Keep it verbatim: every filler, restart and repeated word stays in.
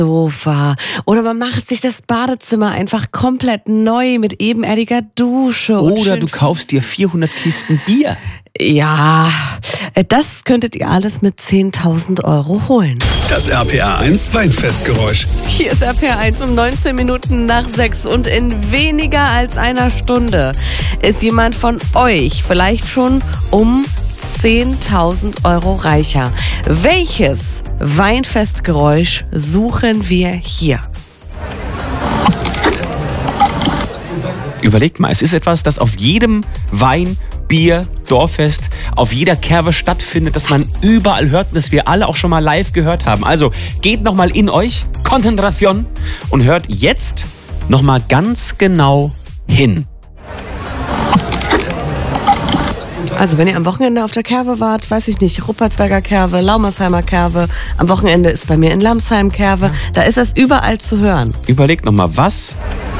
Sofa. Oder man macht sich das Badezimmer einfach komplett neu mit ebenerdiger Dusche. und Oder schön du kaufst dir vierhundert Kisten Bier. Ja, äh, das könntet ihr alles mit zehntausend Euro holen. Das R P R eins Weinfestgeräusch. Hier ist R P R eins um neunzehn Minuten nach sechs und in weniger als einer Stunde ist jemand von euch vielleicht schon um zehntausend Euro reicher. Welches Weinfestgeräusch suchen wir hier? Überlegt mal, es ist etwas, das auf jedem Wein, Bier, Dorffest, auf jeder Kerbe stattfindet, das man überall hört und das wir alle auch schon mal live gehört haben. Also geht nochmal in euch, Konzentration, und hört jetzt nochmal ganz genau hin. Also wenn ihr am Wochenende auf der Kerbe wart, weiß ich nicht, Ruppertsberger Kerbe, Laumersheimer Kerbe, am Wochenende ist bei mir in Lamsheim Kerbe, da ist es überall zu hören. Überlegt nochmal, was